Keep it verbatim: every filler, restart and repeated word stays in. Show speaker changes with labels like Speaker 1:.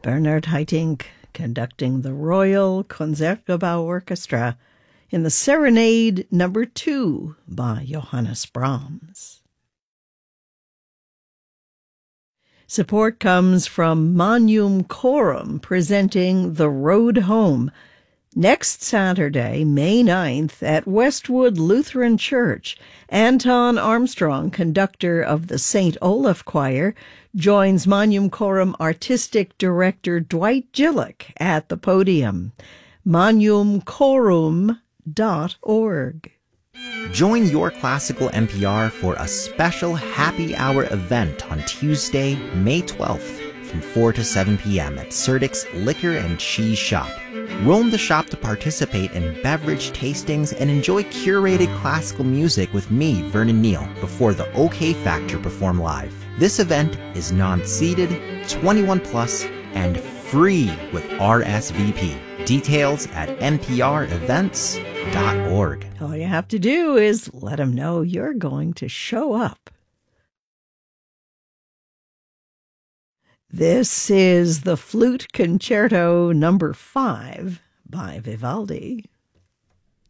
Speaker 1: Bernard Haitink conducting the Royal Concertgebouw Orchestra in the Serenade Number Two by Johannes Brahms. Support comes from Magnum Chorum presenting The Road Home next Saturday, May ninth, at Westwood Lutheran Church. Anton Armstrong, conductor of the Saint Olaf Choir, joins Magnum Chorum Artistic Director Dwight Gillick at the podium. magnum chorum dot org.
Speaker 2: Join Your Classical N P R for a special happy hour event on Tuesday, May twelfth from four to seven p.m. at Serdik's Liquor and Cheese Shop. Roam the shop to participate in beverage tastings and enjoy curated classical music with me, Vernon Neal, before the OK Factor perform live. This event is non-seated, twenty-one plus, and free with R S V P. Details at n p r events dot org.
Speaker 1: All you have to do is let them know you're going to show up. This is the Flute Concerto Number Five by Vivaldi.